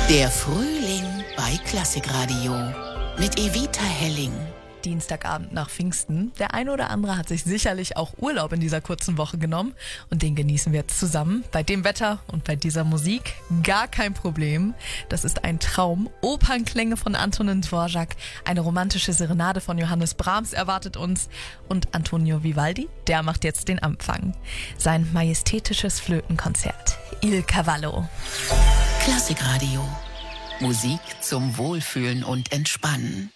Der Frühling bei Klassikradio mit Evita Helling. Dienstagabend nach Pfingsten. Der eine oder andere hat sich sicherlich auch Urlaub in dieser kurzen Woche genommen und den genießen wir jetzt zusammen. Bei dem Wetter und bei dieser Musik gar kein Problem. Das ist ein Traum. Opernklänge von Antonin Dvorak, eine romantische Serenade von Johannes Brahms erwartet uns und Antonio Vivaldi, der macht jetzt den Anfang. Sein majestätisches Flötenkonzert. Il Cavallo. Klassikradio. Musik zum Wohlfühlen und Entspannen.